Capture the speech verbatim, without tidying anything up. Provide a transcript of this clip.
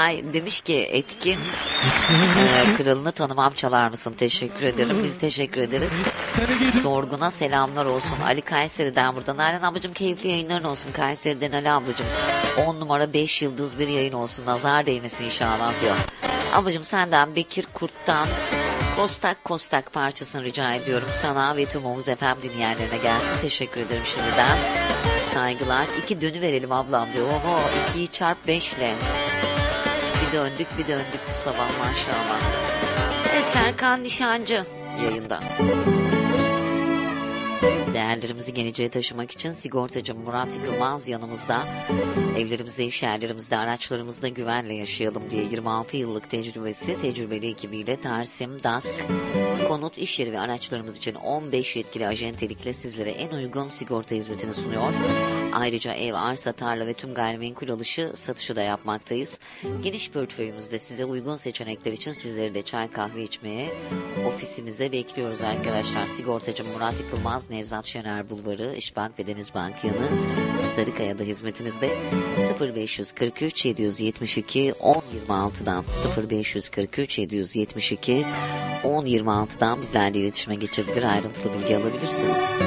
Nilay demiş ki Etkin e, kralını tanımam çalar mısın? Teşekkür ederim. Biz teşekkür ederiz. Sorguna selamlar olsun. Ali Kayseri'den burada. Nalan ablacığım keyifli yayınların olsun. Kayseri'den Ali ablacığım. on numara beş yıldız bir yayın olsun. Nazar değmesin inşallah diyor. Ablacığım senden Bekir Kurt'tan Kostak Kostak parçasını rica ediyorum. Sana ve tüm Oğuz F M dinleyenlerine gelsin. Teşekkür ederim şimdiden. Saygılar. İki dönü verelim ablam diyor. Oho ikiyi çarp beşle. Bir döndük bir döndük bu sabah maşallah. E, Serkan Nişancı yayında. Değerlerimizi geleceğe taşımak için sigortacı Murat Yılmaz yanımızda. Evlerimizde, iş yerlerimizde, araçlarımızda güvenle yaşayalım diye yirmi altı yıllık tecrübesi, tecrübeli ekibiyle Tarsim, Dask, konut, iş yeri ve araçlarımız için on beş yetkili ajentelikle sizlere en uygun sigorta hizmetini sunuyor. Ayrıca ev, arsa, tarla ve tüm gayrimenkul alışı, satışı da yapmaktayız. Geniş portföyümüzde size uygun seçenekler için sizleri de çay kahve içmeye ofisimize bekliyoruz arkadaşlar. Sigortacı Murat Yılmaz, Nevzat Şener Bulvarı, İşbank ve Denizbank yanı Sarıkaya'da hizmetinizde. sıfır beş kırk üç yedi yetmiş iki on yirmi altıdan sıfır beş kırk üç yedi yetmiş iki on yirmi altıdan bizlerle iletişime geçebilir, ayrıntılı bilgi alabilirsiniz.